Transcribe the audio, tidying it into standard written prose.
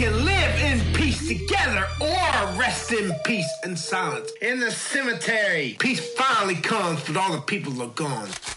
can live in peace together or rest in peace and silence in the cemetery. Peace finally comes, but all the people are gone.